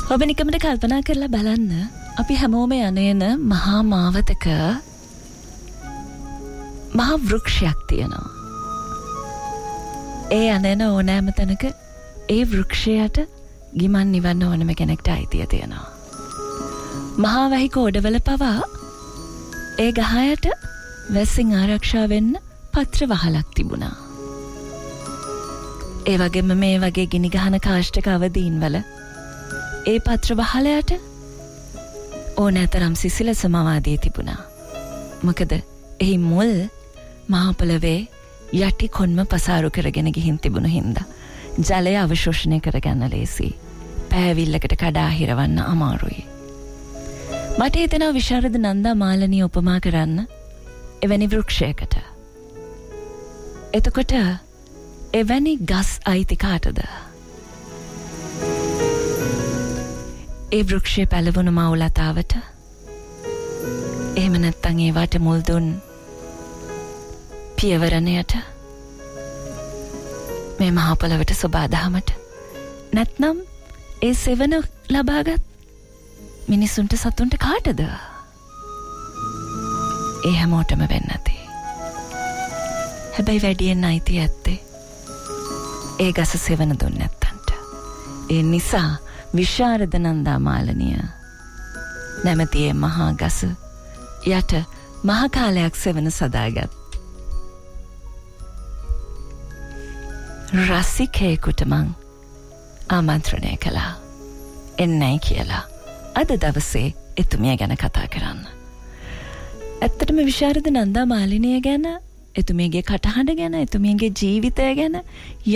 ඔබ නිකමට කල්පනා කරලා බලන්න අපි හැමෝම යන්නේන මහා මාවතක මහා වෘක්ෂයක් තියෙනවා. ඒ යන්නේන ඕනෑම තැනක ඒ වෘක්ෂයට ගිමන් නිවන්න ඕනම කෙනෙක්ට අයිතිය තියෙනවා. මහා වැහි කෝඩවල පවා ඒ ගහයට වැස්සෙන් ආරක්ෂා වෙන්න පත්‍ර වහලක් තිබුණා. ඒ වගේම මේ වගේ ගිනි ගහන කාෂ්ඨක අවදීන් වල ඒ පත්‍ර වහලයට ඕනෑතරම් සිසිලස මවාදී තිබුණා. මොකද එහි මුල් මහා පොළවේ යටි කොන්ම පසාරු කරගෙන ගිහින් තිබුණු හින්දා ජලය අවශෝෂණය කරගන්න ලේසි. පෑවිල්ලකට කඩා හිරවන්න අමාරුයි. මට හිතෙනවා විශාරද නන්දා මාලනිය උපමා කරන්න එවැනි වෘක්ෂයකට. එතකොට එවැනි ගස් අයිති කාටද? ඒ වෘක්ෂයේ පැලවුණු මවුලතාවට? එහෙම නැත්නම් ඒවට මුල් දුන් පියවරණයට? මේ මහා පොළවට සබාදහමට? නැත්නම් ඒ සෙවන ලබාගත් මිනිසුන්ට සතුන්ට කාටද? ඒ හැමෝටම වෙන්න ඇති. හැබැයි වැඩියෙන් අයිති ඇත්තේ ඒ ගස සෙවන දුන්න නැත්තන්ට. ඒ නිසා විශාරද නන්දා මාලනිය නැමැති ඒ මහා ගස යට මහ කාලයක් සෙවන සදාගත් රසිකයෙකුට මං ආමන්ත්‍රණය කළා එන්නයි කියලා අද දවසේ එතුමිය ගැන කතා කරන්න. ඇත්තටම විශාරද නන්දා මාලිනිය ගැන, එතුමියගේ කටහඬ ගැන, එතුමියගේ ජීවිතය ගැන